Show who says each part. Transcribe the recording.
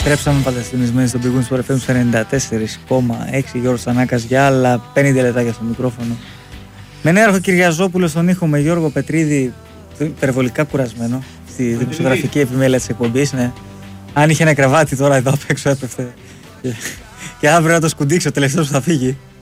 Speaker 1: Επιστρέψαμε παντασυντονισμένοι στον Big Win Sport FM 94,6. Γιώργος Θανάκας για άλλα 50 λεπτάκια στο μικρόφωνο. Με Νέαρχο Κυριαζόπουλο στον ήχο, με Γιώργο Πετρίδη, υπερβολικά κουρασμένο στη δημοσιογραφική επιμέλεια της εκπομπής. Ναι. Αν είχε ένα κρεβάτι τώρα εδώ απ' έξω έπεφτε. Και αύριο να το σκουντίξει ο τελευταίος που θα φύγει.